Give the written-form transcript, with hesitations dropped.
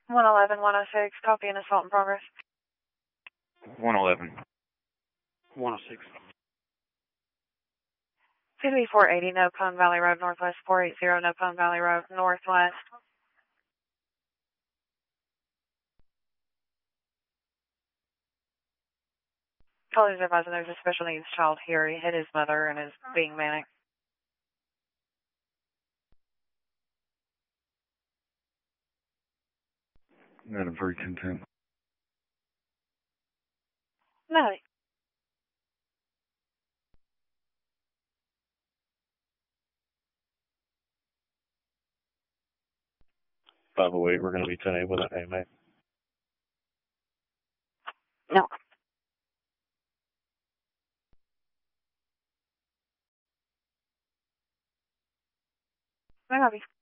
111, 106, copy an assault in progress. 111. 106. 2B480, Nopone Valley Road Northwest, 480, Nopone Valley Road Northwest. Callers advising there's a special needs child here. He hit his mother and is being manic. Not a very content. No. 508, we're going to be 10-8 with an AMA. No. I love you.